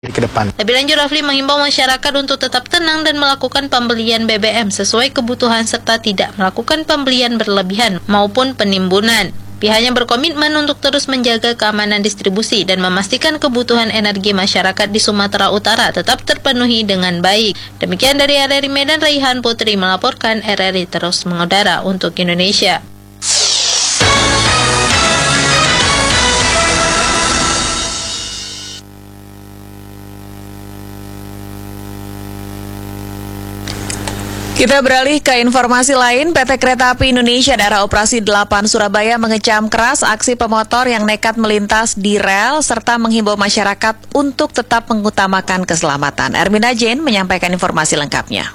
ke depan. Lebih lanjut, Rafli menghimbau masyarakat untuk tetap tenang dan melakukan pembelian BBM sesuai kebutuhan serta tidak melakukan pembelian berlebihan maupun penimbunan. Pihaknya berkomitmen untuk terus menjaga keamanan distribusi dan memastikan kebutuhan energi masyarakat di Sumatera Utara tetap terpenuhi dengan baik. Demikian dari RRI Medan, Raihan Putri melaporkan. RRI terus mengudara untuk Indonesia. Kita beralih ke informasi lain. PT Kereta Api Indonesia Daerah Operasi 8 Surabaya mengecam keras aksi pemotor yang nekat melintas di rel serta menghimbau masyarakat untuk tetap mengutamakan keselamatan. Ermina Jane menyampaikan informasi lengkapnya.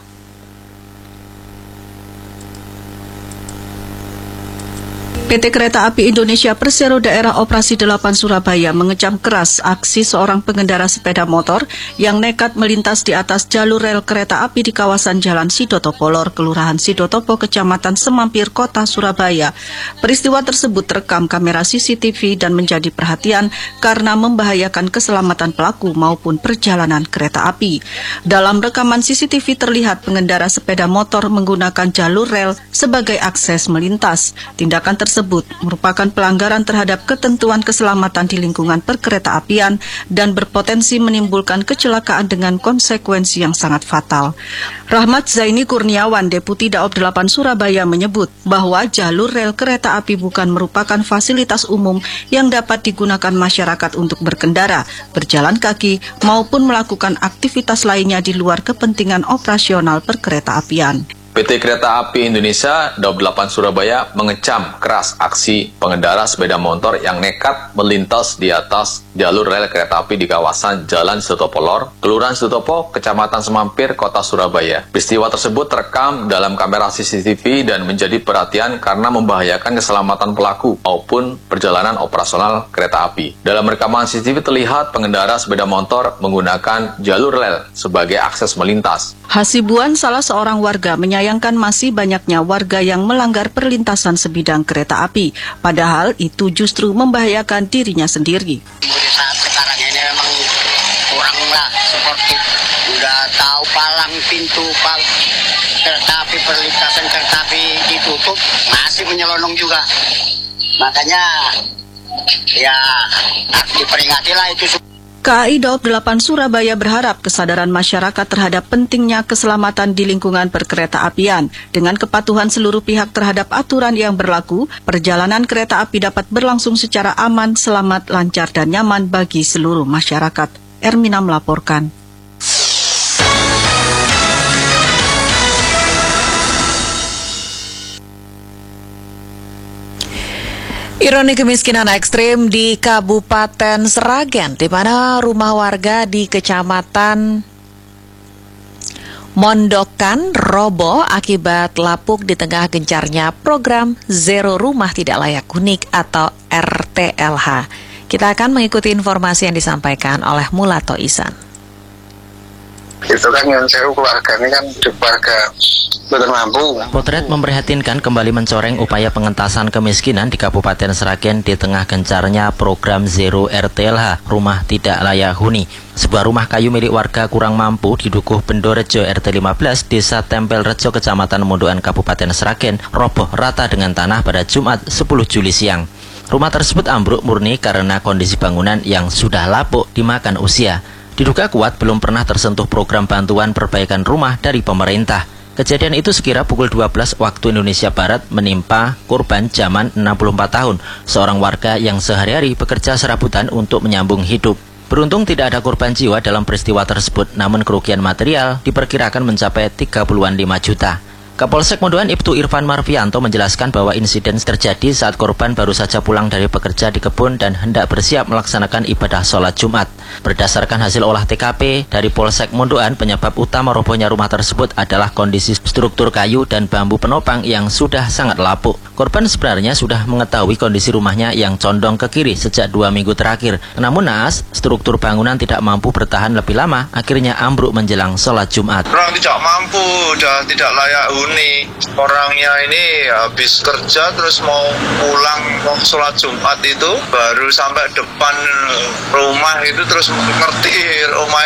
PT Kereta Api Indonesia Persero Daerah Operasi 8 Surabaya mengecam keras aksi seorang pengendara sepeda motor yang nekat melintas di atas jalur rel kereta api di kawasan Jalan Sidotopolor, Kelurahan Sidotopo, Kecamatan Semampir, Kota Surabaya. Peristiwa tersebut terekam kamera CCTV dan menjadi perhatian karena membahayakan keselamatan pelaku maupun perjalanan kereta api. Dalam rekaman CCTV terlihat pengendara sepeda motor menggunakan jalur rel sebagai akses melintas. Tindakan tersebut merupakan pelanggaran terhadap ketentuan keselamatan di lingkungan perkereta-apian dan berpotensi menimbulkan kecelakaan dengan konsekuensi yang sangat fatal. Rahmat Zaini Kurniawan, Deputi Daob 8 Surabaya menyebut bahwa jalur rel kereta api bukan merupakan fasilitas umum yang dapat digunakan masyarakat untuk berkendara, berjalan kaki, maupun melakukan aktivitas lainnya di luar kepentingan operasional perkereta-apian. PT Kereta Api Indonesia Daob 8 Surabaya mengecam keras aksi pengendara sepeda motor yang nekat melintas di atas jalur rel kereta api di kawasan Jalan Sidotopolor, Kelurahan Sidotopo, Kecamatan Semampir, Kota Surabaya. Peristiwa tersebut terekam dalam kamera CCTV dan menjadi perhatian karena membahayakan keselamatan pelaku maupun perjalanan operasional kereta api. Dalam rekaman CCTV terlihat pengendara sepeda motor menggunakan jalur rel sebagai akses melintas. Hasibuan, salah seorang warga, menyayangkan masih banyaknya warga yang melanggar perlintasan sebidang kereta api, padahal itu justru membahayakan dirinya sendiri. Saat sekarang ini memang kuranglah sportif, udah tahu palang pintu kereta api, perlintasan kereta api ditutup, masih menyelonong juga. Makanya ya diperingatilah itu. KAI Daob 8 Surabaya berharap kesadaran masyarakat terhadap pentingnya keselamatan di lingkungan perkereta-apian. Dengan kepatuhan seluruh pihak terhadap aturan yang berlaku, perjalanan kereta api dapat berlangsung secara aman, selamat, lancar, dan nyaman bagi seluruh masyarakat. Ermina melaporkan. Ironi kemiskinan ekstrim di Kabupaten Sragen, di mana rumah warga di Kecamatan Mondokan roboh akibat lapuk di tengah gencarnya program Zero Rumah Tidak Layak Huni atau RTLH. Kita akan mengikuti informasi yang disampaikan oleh Mulato Isan. Itu kan yang saya keluarga ini kan keluarga betul mampu. Potret memprihatinkan kembali mencoreng upaya pengentasan kemiskinan di Kabupaten Sragen di tengah gencarnya program Zero RTLH, Rumah Tidak Layak Huni. Sebuah rumah kayu milik warga kurang mampu di Dukuh Bendorejo RT 15, Desa Tempelrejo, Kecamatan Mondokan, Kabupaten Sragen, roboh rata dengan tanah pada Jumat 10 Juli siang. Rumah tersebut ambruk murni karena kondisi bangunan yang sudah lapuk dimakan usia. Diduga kuat belum pernah tersentuh program bantuan perbaikan rumah dari pemerintah. Kejadian itu sekira pukul 12 waktu Indonesia Barat menimpa korban Jaman 64 tahun, seorang warga yang sehari-hari bekerja serabutan untuk menyambung hidup. Beruntung tidak ada korban jiwa dalam peristiwa tersebut, namun kerugian material diperkirakan mencapai 30-an 5 juta. Kapolsek Mondokan Ibtu Irfan Marfianto menjelaskan bahwa insiden terjadi saat korban baru saja pulang dari bekerja di kebun dan hendak bersiap melaksanakan ibadah sholat Jumat. Berdasarkan hasil olah TKP dari Polsek Mondokan, penyebab utama robohnya rumah tersebut adalah kondisi struktur kayu dan bambu penopang yang sudah sangat lapuk. Korban sebenarnya sudah mengetahui kondisi rumahnya yang condong ke kiri sejak 2 minggu terakhir. Namun naas, struktur bangunan tidak mampu bertahan lebih lama, akhirnya ambruk menjelang sholat Jumat. Orang tidak mampu, sudah tidak layak huni. Juni. Orangnya ini habis kerja terus mau pulang, mau sholat Jumat itu baru sampai depan rumah itu terus ngerti rumah